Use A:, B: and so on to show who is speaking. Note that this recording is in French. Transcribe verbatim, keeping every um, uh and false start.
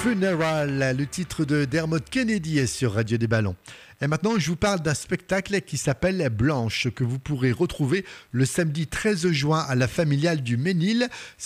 A: Funeral, le titre de Dermot Kennedy est sur Radio des Ballons. Et maintenant, je vous parle d'un spectacle qui s'appelle Blanche, que vous pourrez retrouver le samedi treize juin à la Familiale du Ménil.